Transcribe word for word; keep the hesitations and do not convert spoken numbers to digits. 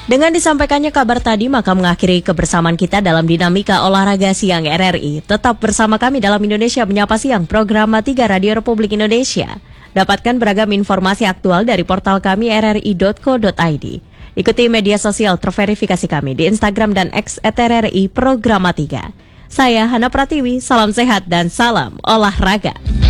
Dengan disampaikannya kabar tadi, maka mengakhiri kebersamaan kita dalam dinamika olahraga siang R R I. Tetap bersama kami dalam Indonesia Menyapa Siang, program tiga Radio Republik Indonesia. Dapatkan beragam informasi aktual dari portal kami r r i dot co dot i d. Ikuti media sosial terverifikasi kami di Instagram dan X at R R I Programa tiga. Saya Hana Pratiwi, salam sehat dan salam olahraga.